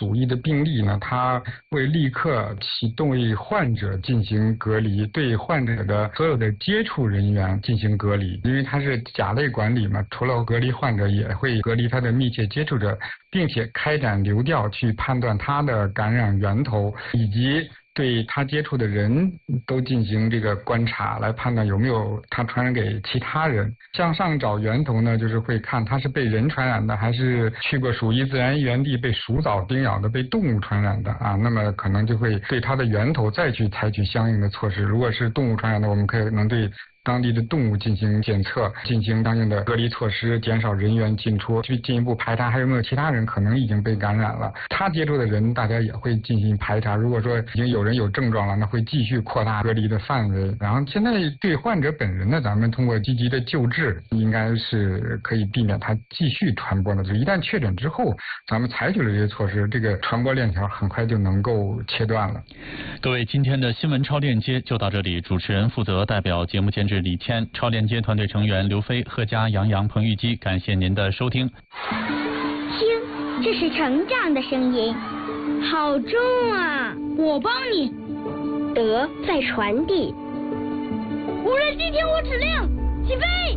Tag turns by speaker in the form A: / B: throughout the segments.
A: 鼠疫的病例呢，它会立刻启动为患者进行隔离，对患者的所有的接触人员进行隔离，因为它是甲类管理嘛，除了隔离患者，也会隔离他的密切接触者，并且开展流调去判断他的感染源头，以及对他接触的人都进行这个观察，来判断有没有他传染给其他人。向上找源头呢，就是会看他是被人传染的，还是去过鼠疫自然源地被鼠蚤叮咬的，被动物传染的啊。那么可能就会对它的源头再去采取相应的措施。如果是动物传染的，我们可能对当地的动物进行检测，进行相应的隔离措施，减少人员进出，去进一步排查还有没有其他人可能已经被感染了。他接触的人，大家也会进行排查。如果说已经有人有症状了，那会继续扩大隔离的范围。然后现在对患者本人呢，咱们通过积极的救治，应该是可以避免他继续传播的。就一旦确诊之后，咱们采取了这些措施，这个传播链条很快就能够切断了。
B: 各位，今天的新闻超链接就到这里，主持人负责，代表节目监制李谦，超链接团队成员刘飞、贺佳、杨洋、彭玉基，感谢您的收听。
C: 听，这是成长的声音，好重啊！我帮你。德在传递。无人机听我指令，起飞。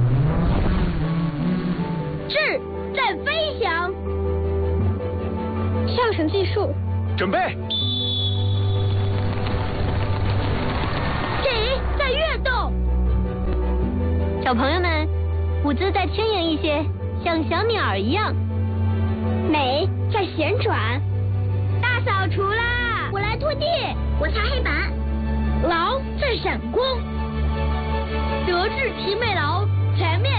C: 智在飞翔。上升技术，
D: 准备。
C: 己在跃动。小朋友们，舞姿再轻盈一些，像小鸟一样。美在旋转。大扫除啦！我来拖地，我擦黑板。劳在闪光。德智体美劳全面